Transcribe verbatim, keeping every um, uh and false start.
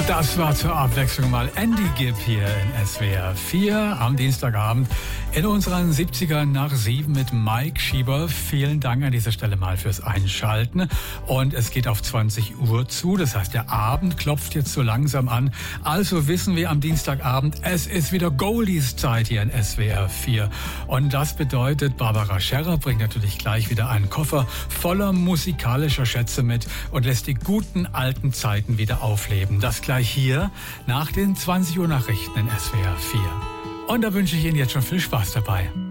Das war zur Abwechslung mal Andy Gibb hier in S W R vier am Dienstagabend in unseren siebziger nach sieben mit Mike Schieber. Vielen Dank an dieser Stelle mal fürs Einschalten. Und es geht auf zwanzig Uhr zu, das heißt, der Abend klopft jetzt so langsam an. Also wissen wir am Dienstagabend, es ist wieder Goldies Zeit hier in S W R vier. Und das bedeutet, Barbara Scherrer bringt natürlich gleich wieder einen Koffer voller musikalischer Schätze mit und lässt die guten alten Zeiten wieder aufleben. Das gleich hier nach den zwanzig Uhr Nachrichten in S W R vier. Und da wünsche ich Ihnen jetzt schon viel Spaß dabei.